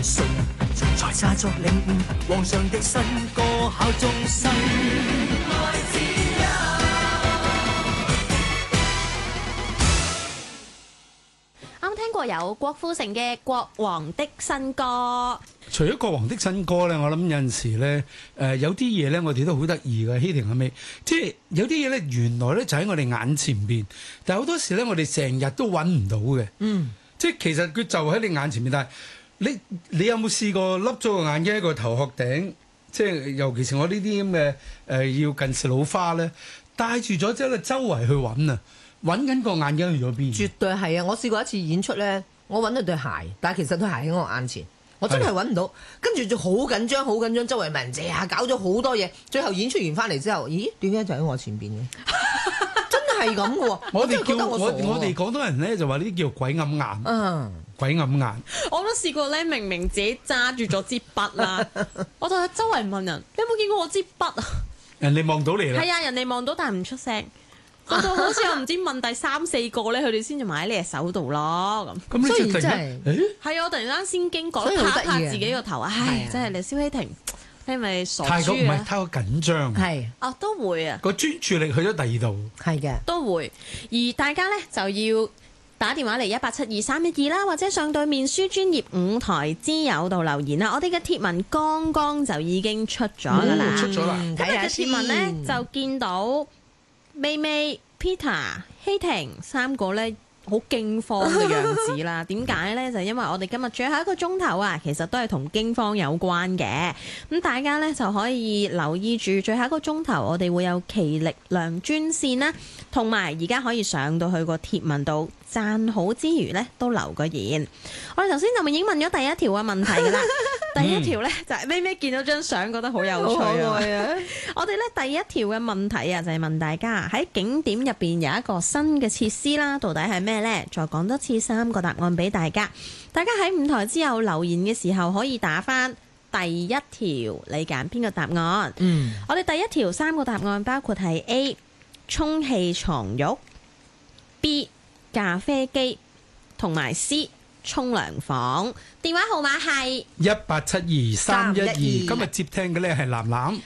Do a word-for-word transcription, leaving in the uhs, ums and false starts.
誰仲在詐作領悟皇上的新歌考眾生愛自由。 啱聽過有郭富城嘅《國王的新歌》。 除咗國王的新歌咧，我諗有陣時咧，誒、呃、有啲嘢咧，我哋都好得意嘅。希婷係咪？即係有啲嘢咧，原來咧就喺我哋眼前邊，但係好多時咧，我哋成日都揾唔到嘅。嗯，即係其實佢就喺你眼前邊，但係你你有冇試過笠咗個眼鏡喺個頭殼頂？即係尤其是我呢啲咁嘅誒要近視老花咧，戴住咗之後咧，周圍去揾啊，揾緊個眼鏡去咗邊？ 絕對係啊！我試過一次演出咧，我揾到對鞋，但係其實對鞋喺我眼前。我真係揾唔到，跟住就好緊張，好緊張，周圍問人借下，搞咗好多嘢。最後演出完翻嚟之後，咦？點解就喺我前邊嘅？真係咁嘅喎！ 我哋叫我我我哋廣東人咧就話呢啲叫鬼揞眼， 嗯， 鬼揞眼。 我都試過咧，明明自己揸住咗支筆啦，我就周圍問人：你有冇見過我支筆啊？ 人哋望到你啦。 係啊，人哋望到但係唔出聲。到到好似我唔知問第三四個咧，佢哋先至埋喺你隻手度咯咁。 咁你就突然間，誒係啊！我突然間先經過， 所以好得意嘅拍一拍自己個頭，唉，真係你蕭希婷，你係咪傻太過唔豬啊？ 係太過緊張， 係啊，都會啊， 個專注力去咗第二度。 係嘅。 都會。而大家咧就要打電話嚟一八七二三一二啦，或者上對面書專頁五台之友度留言啦。我哋嘅貼文剛剛就已經出咗㗎啦， 哦出咗啦。 今日嘅貼文咧就見到妹妹 Peter、希婷三個咧好驚慌嘅樣子啦。點解呢？就因為我哋今日最後一個鐘頭啊，其實都係同驚慌有關嘅。咁大家呢，就可以留意住最後一個鐘頭，我哋會有其力量專線啦，同埋而家可以上到去個貼文度讚好之餘呢，都留個言。我哋頭先就已經問咗第一條嘅問題㗎啦。第一條呢，就係咩咩見到張相覺得好有趣啊！我哋呢第一條嘅問題啊，就係問大家喺景點入邊有一個新嘅設施啦，到底係咩呢？再講多次三個答案俾大家。大家喺五台之後留言嘅時候，可以打返第一條，你揀邊個答案？嗯，我哋第一條三個答案包括係 A 充氣床褥、B 咖啡機同埋 C 沖涼房。電話號碼係一八七二三一二， 三一二今日接聽嘅咧係藍藍。